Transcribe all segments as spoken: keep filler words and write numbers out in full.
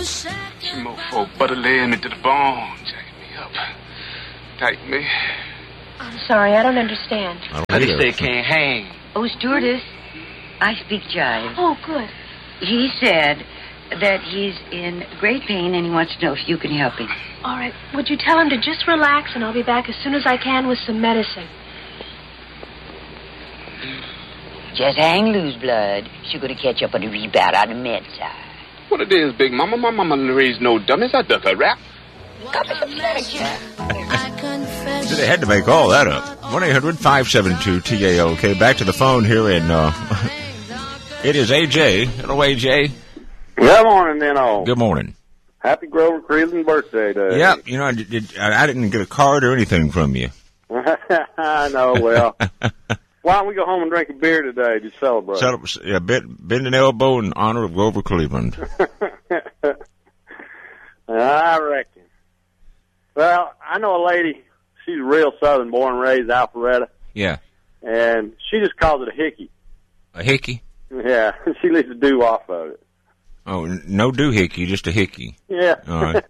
Some mofo butter laying me to the bone, jacking me up. Tight me. I'm sorry, I don't understand. I How do don't you say either. can't hang? Oh, stewardess, I speak jive. Oh, good. He said that he's in great pain and he wants to know if you can help him. All right, would you tell him to just relax and I'll be back as soon as I can with some medicine. Just hang loose, blood. She's going to catch up on the rebound on the med side. What it is, Big Mama? My mama raised no dummies. I duck a rap. Come with some furniture. So they had to make all that up. one eight hundred five seven two T A L K. Back to the phone here in, uh, it is A J. Hello, A J. Good morning, then all. Good morning. Happy Grover Cleveland birthday day. Yeah, you know, I, did, I didn't get a card or anything from you. I know, well. Why don't we go home and drink a beer today to celebrate? Celebrate, yeah, bend, bend an elbow in honor of Grover Cleveland. I reckon. Well, I know a lady, she's real southern, born and raised Alpharetta, Yeah. and she just calls it a hickey. A hickey? Yeah, she leaves the dew off of it. Oh, n- no doohickey, just a hickey. Yeah. All right.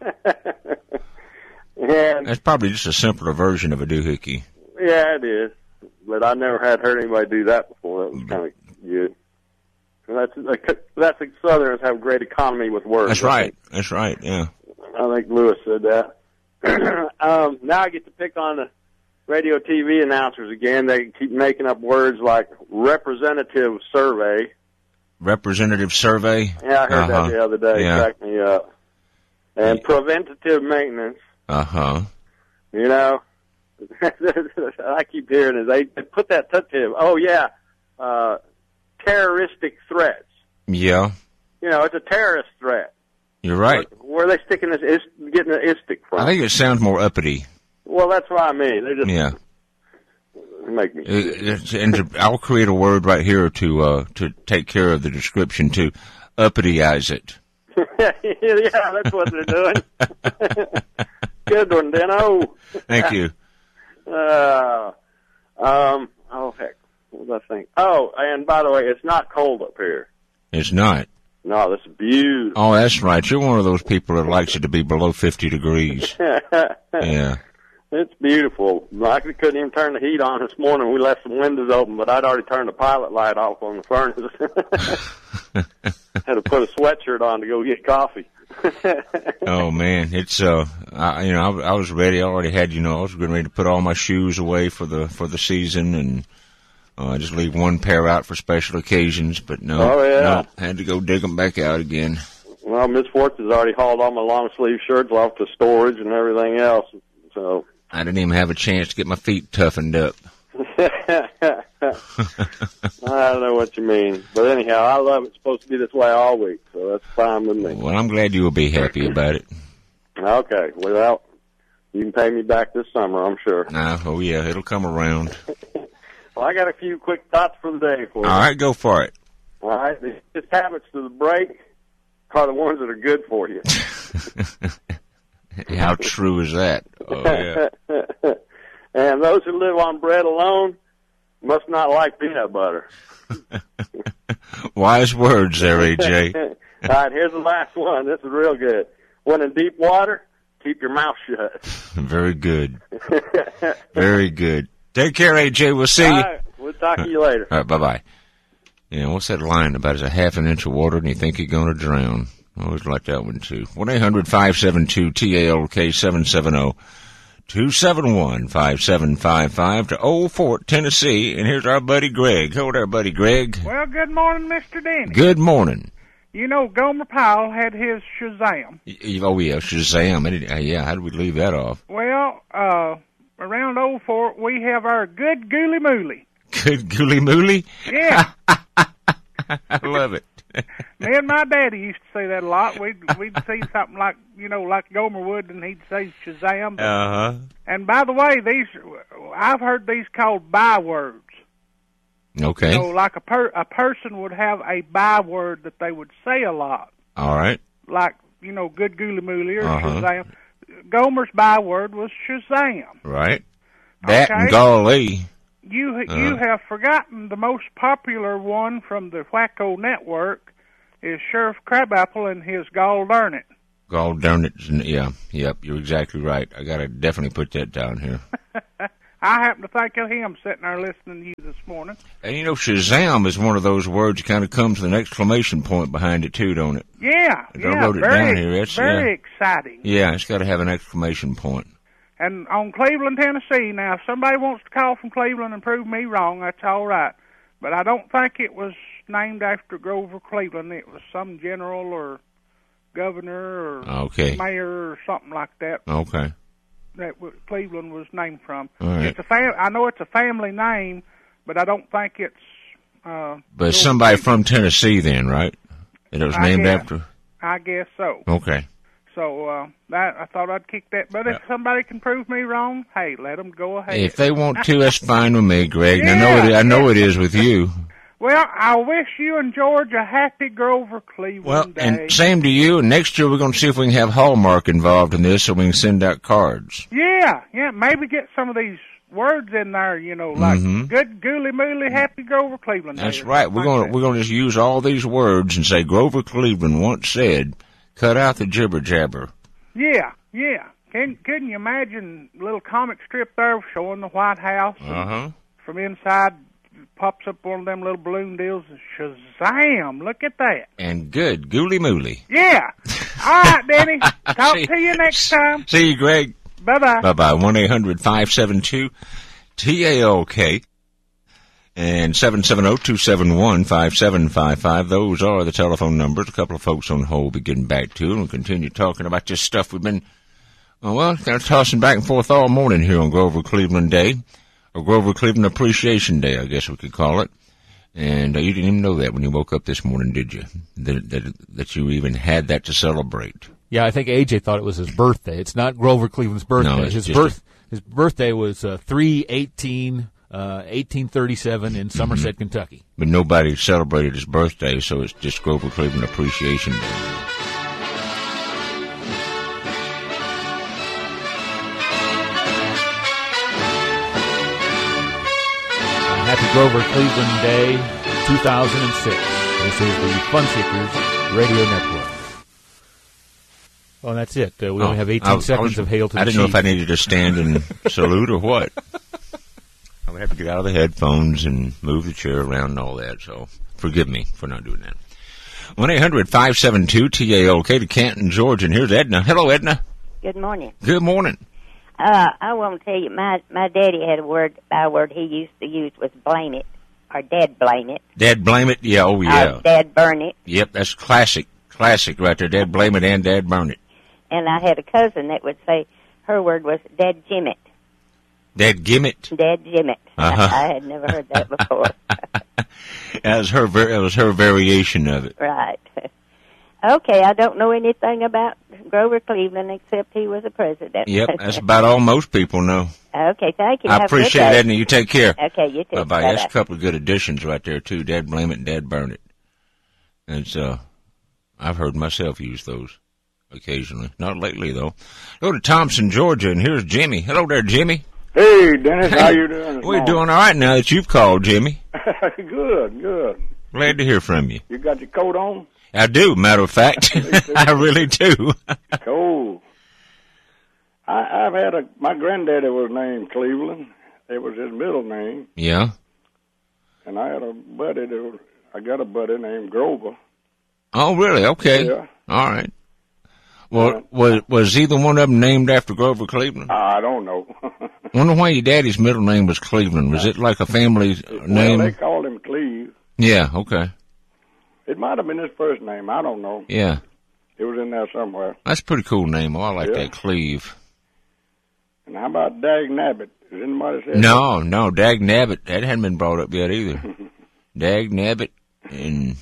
and, That's probably just a simpler version of a doohickey. yeah, it is. But I never had heard anybody do that before. That was kind of good. And that's that's the Southerners have a great economy with words. That's right. That's right, yeah. I think Lewis said that. um, now I get to pick on the radio T V announcers again. They keep making up words like representative survey. Representative survey? Yeah, I heard Uh-huh. that the other day. Yeah. It cracked me up. And Yeah. preventative maintenance. Uh-huh. You know, I keep hearing it. They they put that touch in. Oh, yeah, uh, terroristic threats. Yeah, You know, it's a terrorist threat. you're right. Where are they sticking this, is, getting the istic from? I think it sounds more uppity. Well, that's what I mean. They just Yeah. make me. It- it's- and to- I'll create a word right here to uh, to take care of the description, to uppityize it. Yeah, that's what they're doing. Good one, Dino. Thank you. Uh, um, oh, heck. What was I think? Oh, and by the way, it's not cold up here. It's not. No, this is beautiful. Oh, that's right. You're one of those people that likes it to be below fifty degrees. Yeah. It's beautiful. I couldn't even turn the heat on this morning. We left some windows open, but I'd already turned the pilot light off on the furnace. Had to put a sweatshirt on to go get coffee. Oh man, it's uh, I, you know, I, I was ready. I already had, you know, I was getting ready to put all my shoes away for the for the season, and uh, just leave one pair out for special occasions. But no, Oh, yeah. no, had to go dig them back out again. Well, Miss Fortune's already hauled all my long sleeve shirts off to storage and everything else. So I didn't even have a chance to get my feet toughened up. I don't know what you mean, but anyhow, I love it. It's supposed to be this way all week, so that's fine with me. Well, I'm glad you will be happy about it. Okay, well, you can pay me back this summer, I'm sure. Nah, oh yeah, it'll come around. Well, I got a few quick thoughts for the day for you. All right, go for it. All right, the just habits to the break are the ones that are good for you. How true is that? Oh yeah. And those who live on bread alone must not like peanut butter. Wise words there, A J. All right, here's the last one. This is real good. When in deep water, keep your mouth shut. Very good. Very good. Take care, A J. We'll see All you. right, we'll talk to you later. All right, bye-bye. Yeah, what's that line about? Is a half an inch of water and you think you're going to drown? I always like that one, too. one eight hundred five seven two T A L K seven seven zero two seven one five seven five five to Old Fort, Tennessee. And here's our buddy Greg. Hello there, buddy Greg. Well, good morning, Mister Denny. Good morning. You know, Gomer Powell had his Shazam. Y- Oh, yeah, Shazam. I did, uh, yeah, how did we leave that off? Well, uh, around Old Fort, we have our good Gooly Mooly. Good Gooly Mooly? Yeah. I love it. Me and my daddy used to say that a lot. We'd, we'd see something like, you know, like Gomer would, and he'd say Shazam. Uh-huh. And by the way, these, I've heard these called bywords. Okay. You know, like a per, a person would have a byword that they would say a lot. All right. Like, you know, good Gooly Mooly or Uh-huh. Shazam. Gomer's byword was Shazam. Right. That Okay. and golly. You Uh-huh. you have forgotten the most popular one from the Wacko Network is Sheriff Crabapple and his gall darn it. God darn it. Yeah, yep, you're exactly right. I got to definitely put that down here. I happen to think of him sitting there listening to you this morning. And you know, Shazam is one of those words that kind of comes with an exclamation point behind it, too, don't it? Yeah, I yeah, wrote it very, down here. It's, very yeah. exciting. Yeah, it's got to have an exclamation point. And on Cleveland, Tennessee, now, if somebody wants to call from Cleveland and prove me wrong, that's all right. But I don't think it was named after Grover Cleveland. It was some general or governor or okay. mayor or something like that. Okay. That Cleveland was named from. All right. It's a fam- I know it's a family name, but I don't think it's. Uh, but it's somebody from Tennessee, then, right? That it was I named guess, after. I guess so. Okay. So uh, that I thought I'd kick that. But if yeah. somebody can prove me wrong, hey, let them go ahead. If they want to, that's fine with me, Greg. Yeah, I know it. I know yeah. it is with you. Well, I wish you and George a happy Grover Cleveland well, Day. and same to you. And next year we're going to see if we can have Hallmark involved in this, so we can send out cards. Yeah, yeah. Maybe get some of these words in there. You know, like mm-hmm. good gooly mooly, happy Grover Cleveland Day. That's right. We're going. Like we're going to just use all these words and say Grover Cleveland once said, "Cut out the jibber jabber." Yeah, yeah. Can couldn't you imagine a little comic strip there showing the White House? Uh huh. From inside. Pops up one of them little balloon deals and Shazam! Look at that. And good, gooly mooly. Yeah. All right, Danny. Talk see, to you next time. See you, Greg. Bye bye. Bye bye. One eight hundred five seven two T A L K and seven seven zero two seven one five seven five five. Those are the telephone numbers. A couple of folks on hold. We'll be getting back to, and we'll continue talking about this stuff we've been oh, well kind of tossing back and forth all morning here on Grover Cleveland Day. Or Grover Cleveland Appreciation Day, I guess we could call it. And uh, you didn't even know that when you woke up this morning, did you? That, that that you even had that to celebrate. Yeah, I think A J thought it was his birthday. It's not Grover Cleveland's birthday. No, it's his just birth a... his birthday was uh, three eighteen uh, eighteen thirty-seven in Somerset, mm-hmm. Kentucky. But nobody celebrated his birthday, so it's just Grover Cleveland Appreciation Day. Happy Grover Cleveland Day, two thousand six. This is the Fun Seekers Radio Network. Well, that's it. Uh, we oh, only have eighteen I, seconds I was, of Hail to I the didn't know Chief. if I needed to stand and salute or what. I would have to get out of the headphones and move the chair around and all that, so forgive me for not doing that. one eight hundred five seven two T A L K to Canton, Georgia, and here's Edna. Hello, Edna. Good morning. Good morning. Uh, I want to tell you, my my daddy had a word, a word he used to use was blame it, or dad blame it. Dad blame it? Yeah, oh yeah. Or dad burn it. Yep, that's classic, classic right there. Dad blame it and dad burn it. And I had a cousin that would say her word was dad jim it. Dad gim it? Dad jim it. Uh-huh. I, I had never heard that before. That was her, that was her variation of it. Right. Okay, I don't know anything about Grover Cleveland except he was a president. Yep, that's about all most people know. Okay, thank you. I Have appreciate a good day. it, Edna. You take care. Okay, you too. Bye-bye. That's a couple of good additions right there, too. Dad blame it and Dad burn it. And so, I've heard myself use those occasionally. Not lately, though. Go to Thompson, Georgia, and here's Jimmy. Hello there, Jimmy. Hey, Dennis. How you doing this We're morning? doing all right now that you've called, Jimmy. Good, good. Glad to hear from you. You got your coat on? I do, matter of fact. I really do. Cool. I, I've had a, my granddaddy was named Cleveland. It was his middle name. Yeah. And I had a buddy that was, I got a buddy named Grover. Oh, really? Okay. Yeah. All right. Well, was was either one of them named after Grover Cleveland? I don't know. Wonder why your daddy's middle name was Cleveland. Was it like a family well, name? they called him Cleve. Yeah, okay. It might have been his first name. I don't know. Yeah. It was in there somewhere. That's a pretty cool name. Oh, I like Yeah. that, Cleve. And how about Dag Nabbit? Has anybody said No, no, Dag Nabbit. That hadn't been brought up yet either. Dag Nabbit and...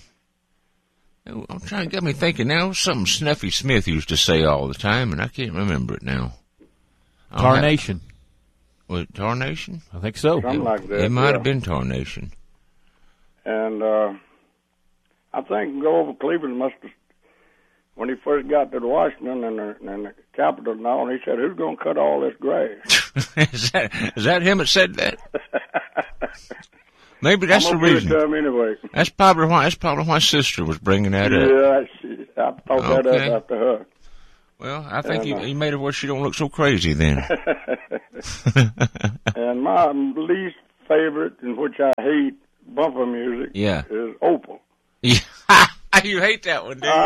I'm trying to get me thinking now. Something Snuffy Smith used to say all the time, and I can't remember it now. I'll Tarnation. Have, was it Tarnation? I think so. Something it, like that. It might yeah. have been Tarnation. And uh, I think Grover Cleveland must have, when he first got to Washington and the, and the Capitol and all, he said, "Who's going to cut all this grass?" is that is that him that said that? Maybe that's I'm the gonna reason. give it to him anyway. That's probably why. That's probably why sister was bringing that up. Yeah, she, I thought that Okay. up after her. Well, I think and, you, uh, you made it where she don't look so crazy then. And my least favorite, in which I hate bumper music, yeah. is Opal. Yeah. You hate that one, do you?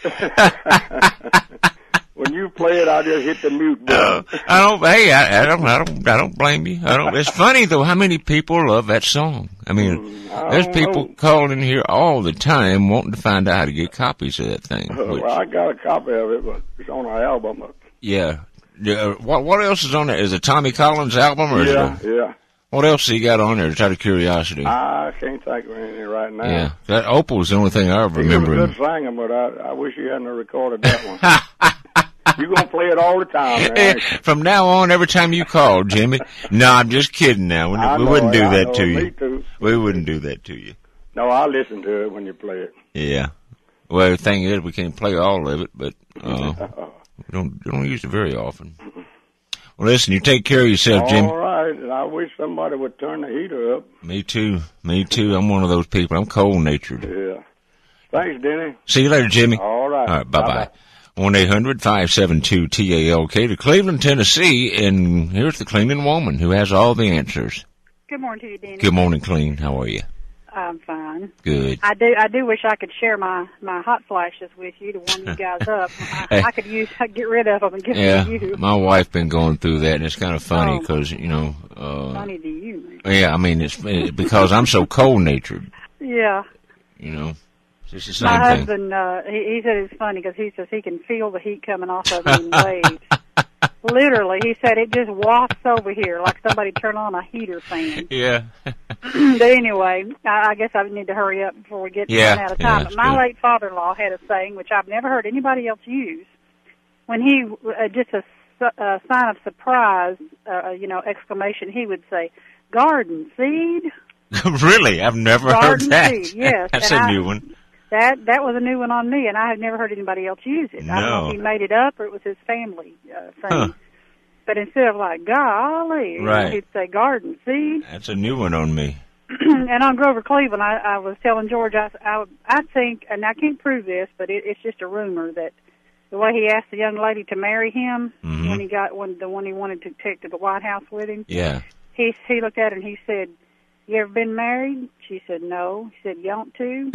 Uh, when you play it, I just hit the mute button. Uh, I don't. Hey, I, I don't. I don't. I don't blame you. I don't. It's funny though how many people love that song. I mean, mm, I there's people know. calling here all the time wanting to find out how to get copies of that thing. Uh, Which, well, I got a copy of it, but it's on an album. yeah. Yeah. What What else is on there? Is it Tommy Collins album or Yeah, is it, yeah. what else he got on there? Just out of curiosity. I can't think of anything right now. Yeah, that Opal is the only thing I ever He was remember. a good singer, but I, I wish he hadn't recorded that one. You're going to play it all the time, man. Eh, From now on, every time you call, Jimmy. No, I'm just kidding now. We, I we know wouldn't it, do I that know to it. you. Me too. We wouldn't do that to you. No, I listen to it when you play it. Yeah. Well, the thing is, we can't play all of it, but uh, we don't we don't use it very often. Well, listen, you take care of yourself, Jimmy. All right, and I wish somebody would turn the heater up. Me too. Me too. I'm one of those people. I'm cold-natured. Yeah. Thanks, Denny. See you later, Jimmy. All right. All right, bye-bye. Bye-bye. one eight hundred five seven two T A L K to Cleveland, Tennessee, and here's the cleaning woman who has all the answers. Good morning to you, Denny. Good morning, Clean. How are you? I'm fine. Good. I do. I do wish I could share my my hot flashes with you to warm you guys up. I, Hey. I could use. I'd get rid of them and give Yeah, them to you. my wife been going through that, and it's kind of funny Oh. because, you know, uh, Funny to you, man. yeah, I mean, it's it, because I'm so cold-natured, Yeah. you know. It's just the same My thing. husband, uh, he, he said it's funny because he says he can feel the heat coming off of him in waves. Literally, he said it just wafts over here like somebody turned on a heater fan. Yeah. But anyway, I, I guess I need to hurry up before we get Yeah, run out of yeah, time. that's but my good. late father-in-law had a saying, which I've never heard anybody else use. When he, uh, just a, su- a sign of surprise, uh, you know, exclamation, he would say, garden seed. Really? I've never Garden heard that. seed, yes. That's And a I- new one. That that was a new one on me, and I have never heard anybody else use it. I don't know No. if he made it up or it was his family uh, thing. Huh. But instead of like, golly, Right. he'd say garden seed. That's a new one on me. And on Grover Cleveland, I, I was telling George, I, I, I think, and I can't prove this, but it, it's just a rumor that the way he asked the young lady to marry him Mhm. when he got when the one he wanted to take to the White House with him, Yeah. he he looked at her and he said, "You ever been married?" She said, "No." He said, "You want to?"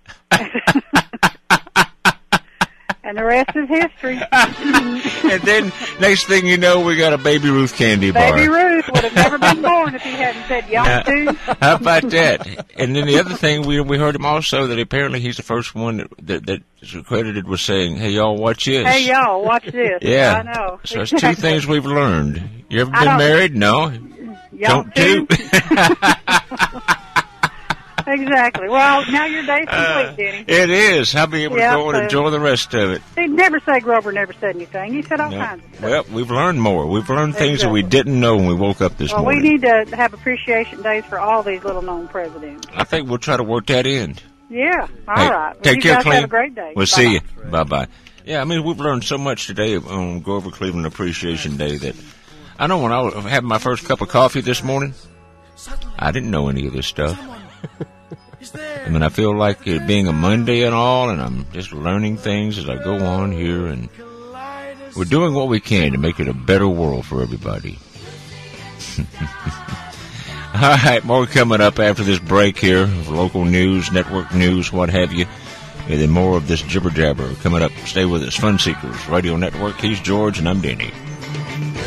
And the rest is history. And then, next thing you know, we got a Baby Ruth candy bar. Baby Ruth would have never been born if he hadn't said, "You want to?" How about that? And then the other thing, we we heard him also that apparently he's the first one that, that, that is credited with saying, hey, y'all, watch this. Hey, y'all, watch this. Yeah. I know. So that's two things we've learned. You ever I been don't- married? No. Y'all Don't too? do. Exactly. Well, now your day's complete, Uh, Denny. it is. I'll be able Yeah, to go and so- enjoy the rest of it. He'd never say Grover never said anything. He said all No. kinds of stuff. Well, we've learned more. We've learned things that we didn't know when we woke up this Well, we morning. need to have appreciation days for all these little-known presidents. I think we'll try to work that in. Yeah. All Hey, right. Well, take you care, guys Clem. have a great day. We'll Bye-bye. see you. Bye-bye. Yeah, I mean, we've learned so much today on Grover Cleveland Appreciation Day that I know when I was having my first cup of coffee this morning, I didn't know any of this stuff. I mean, I feel like it being a Monday and all, and I'm just learning things as I go on here, and we're doing what we can to make it a better world for everybody. All right, more coming up after this break here, local news, network news, what have you, and then more of this jibber-jabber coming up. Stay with us, Fun Seekers Radio Network. He's George, and I'm Denny.